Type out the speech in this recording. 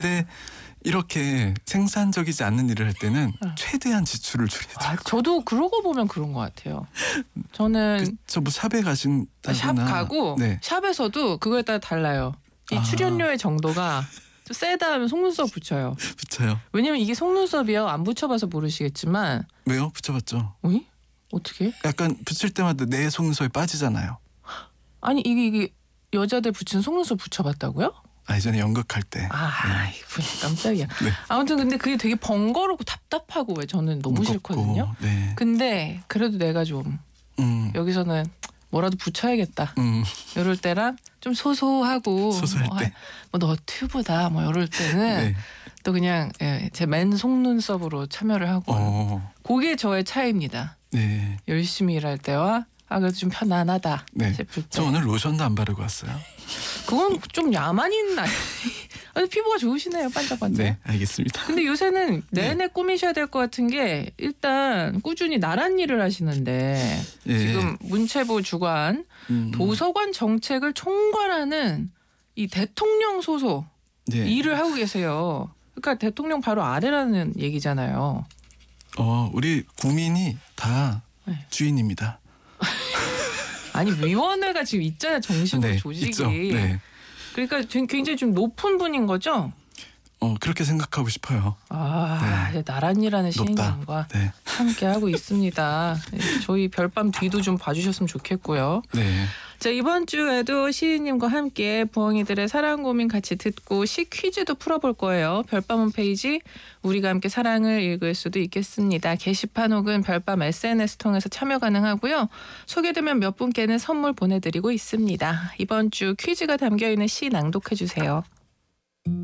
근데 이렇게 생산적이지 않는 일을 할 때는 어. 최대한 지출을 줄이더라고요. 저도 그러고 보면 그런 것 같아요. 저는 뭐 샵에 가신다거나 샵 가고 네. 샵에서도 그거에 따라 달라요. 이 출연료의 정도가 좀 세다 하면 속눈썹 붙여요. 붙여요. 왜냐면 이게 속눈썹이요. 안 붙여봐서 모르시겠지만 왜요? 붙여봤죠. 어이? 어떻게? 약간 붙일 때마다 내 속눈썹이 빠지잖아요. 아니 이게 여자들 붙이는 속눈썹 붙여봤다고요? 예전에 연극할 때. 깜짝이야. 네. 아무튼 근데 그게 되게 번거롭고 답답하고 왜 저는 너무 무겁고, 싫거든요. 네. 근데 그래도 내가 좀 여기서는 뭐라도 붙여야겠다. 이럴 때랑 좀 소소하고 소소할 때. 뭐 너튜브다 뭐 이럴 때는 네. 또 그냥 제 맨 속눈썹으로 참여를 하고 그게 저의 차이입니다. 네. 열심히 일할 때와 그래도 좀 편안하다 네. 싶을 때. 저 오늘 로션도 안 바르고 왔어요. 그건 좀 야만인 날. 피부가 좋으시네요, 반짝반짝. 네, 알겠습니다. 근데 요새는 내내 꾸미셔야 될 것 같은 게 일단 꾸준히 나란 일을 하시는데 예. 지금 문체부 주관 도서관 정책을 총괄하는 이 대통령 소속 네. 일을 하고 계세요. 그러니까 대통령 바로 아래라는 얘기잖아요. 우리 국민이 다 네. 주인입니다. 아니 위원회가 지금 있잖아요, 정식으로 네, 조직이. 있죠. 네. 그러니까 굉장히 좀 높은 분인 거죠? 그렇게 생각하고 싶어요. 이제 나란이라는 높다. 시인님과 네. 함께 하고 있습니다. 저희 별밤 뒤도 좀 봐주셨으면 좋겠고요. 네. 자, 이번 주에도 시인님과 함께 부엉이들의 사랑 고민 같이 듣고 시 퀴즈도 풀어볼 거예요. 별밤 홈페이지 우리가 함께 사랑을 읽을 수도 있겠습니다. 게시판 혹은 별밤 SNS 통해서 참여 가능하고요. 소개되면 몇 분께는 선물 보내드리고 있습니다. 이번 주 퀴즈가 담겨있는 시 낭독해 주세요.